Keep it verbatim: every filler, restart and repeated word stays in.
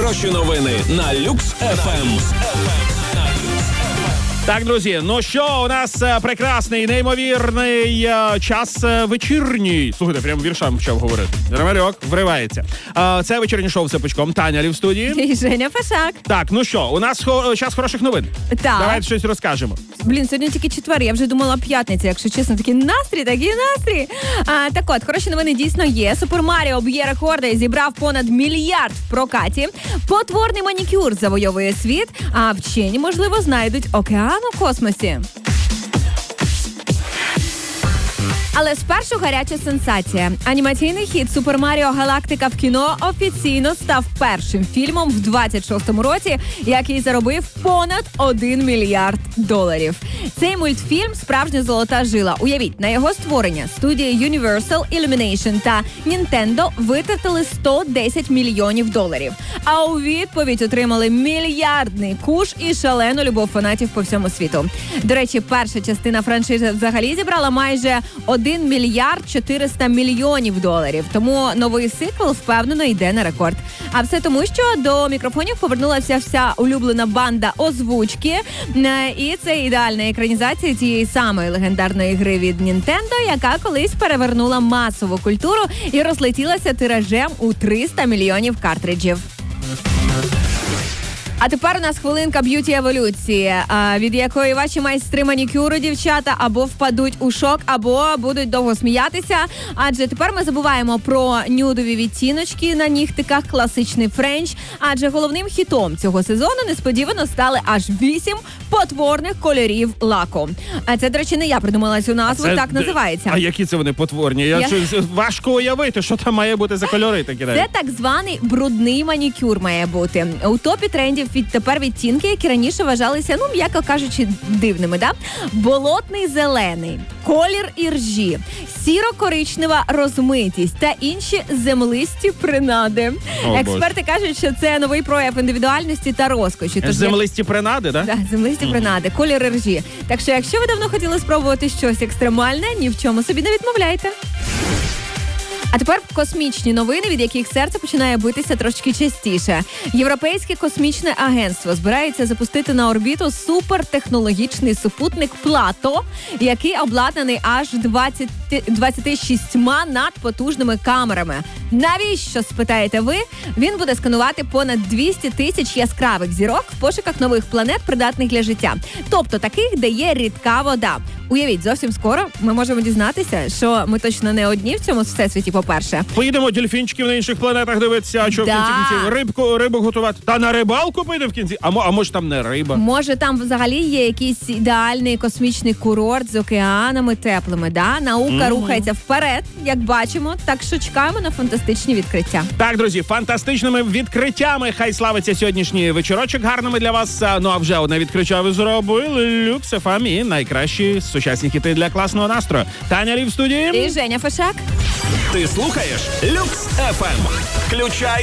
Хороші новини на Люкс еф ем. Так, друзі, ну що, у нас е, прекрасний, неймовірний е, час е, вечірній. Слухайте, прямо віршам почав говорити. Ромарьок вривається. Е, це вечірнє шоу «Все пучком». Таня Лів в студії. І Женя Фашак. Так, ну що, у нас хо- час хороших новин. Так. Давайте щось розкажемо. Блін, сьогодні тільки четвер, я вже думала п'ятниця, якщо чесно, такий настрій, такий настрій. А, так от, хороші новини дійсно є. Супер Маріо б'є рекорди і зібрав понад мільярд в прокаті. Потворний манікюр завойовує світ, а вчені, можливо, знайдуть океан у космосі. Але спершу гаряча сенсація. Анімаційний хіт «Супер Маріо. Галактика» в кіно офіційно став першим фільмом в двадцять шостому році, який заробив понад один мільярд доларів. Цей мультфільм – справжня золота жила. Уявіть, на його створення студії Universal, Illumination та Nintendo витратили сто десять мільйонів доларів. А у відповідь отримали мільярдний куш і шалену любов фанатів по всьому світу. До речі, перша частина франшизи взагалі зібрала майже один мільярд чотириста мільйонів доларів. Тому новий цикл впевнено йде на рекорд. А все тому, що до мікрофонів повернулася вся улюблена банда озвучки. І це ідеальна екранізація тієї самої легендарної гри від Nintendo, яка колись перевернула масову культуру і розлетілася тиражем у триста мільйонів картриджів. А тепер у нас хвилинка б'юті-еволюції, від якої ваші майстри манікюру, дівчата, або впадуть у шок, або будуть довго сміятися. Адже тепер ми забуваємо про нюдові відтіночки на нігтиках, класичний френч. Адже головним хітом цього сезону несподівано стали аж вісім потворних кольорів лаку. А це, до речі, не я придумала цю назву, Це так д- називається. А які це вони потворні? Я, Я- щось- важко уявити, що там має бути за кольори такі. Це так званий брудний манікюр має бути. У топі трендів відтепер відтінки, які раніше вважалися, ну, м'яко кажучи, дивними, да? Болотний зелений, колір іржі, сіро-коричнева розмитість та інші землисті принади. О, Експерти кажуть, що це новий прояв індивідуальності та розкоші. Тож Землисті принади, так? Да, землисті принади, колір іржі. Так що, якщо ви давно хотіли спробувати щось екстремальне, ні в чому собі не відмовляйте. А тепер космічні новини, від яких серце починає битися трошки частіше. Європейське космічне агентство збирається запустити на орбіту супертехнологічний супутник Плато, який обладнаний аж двадцять, двадцять шість надпотужними камерами. Навіщо, спитаєте ви? Він буде сканувати понад двісті тисяч яскравих зірок в пошуках нових планет, придатних для життя. Тобто таких, де є рідка вода. Уявіть, зовсім скоро ми можемо дізнатися, що ми точно не одні в цьому всесвіті, по-перше. Поїдемо дельфінчиків на інших планетах дивитися, а що Да. в кінці кінців рибку, рибу готувати. Та на рибалку поїдемо в кінці, а, мо- а може там не риба. Може, там взагалі є якийсь ідеальний космічний курорт з океанами теплими, да? Наука Мгм. рухається вперед, як бачимо, так що чекаємо на фантастичні відкриття. Так, друзі, фантастичними відкриттями хай славиться сьогоднішній вечорочок, гарними для вас. А, Ну а вже одне відкриття ви зробили. Люкс еф ем і найкращі сучасні хіти для класного настрою. Таня Лів в студії. І Женя Фашак. Ти слухаєш Люкс еф ем. Включай